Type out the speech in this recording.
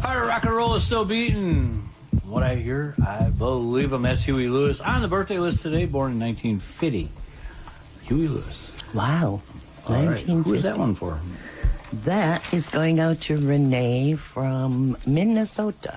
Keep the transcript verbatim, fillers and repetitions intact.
Heart of rock and roll is still beating. From what I hear, I believe him. That's Huey Lewis. On the birthday list today, born in nineteen fifty. Huey Lewis. Wow. All right. nineteen fifty. Who's that one for? That is going out to Renee from Minnesota.